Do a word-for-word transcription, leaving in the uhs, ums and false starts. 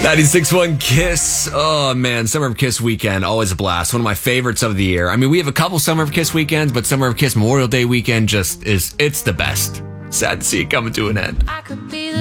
ninety-six point one Kiss. Oh, man. Summer of Kiss weekend. Always a blast. One of my favorites of the year. I mean, we have a couple Summer of Kiss weekends, but Summer of Kiss Memorial Day weekend just is, it's the best. Sad to see it coming to an end. I could be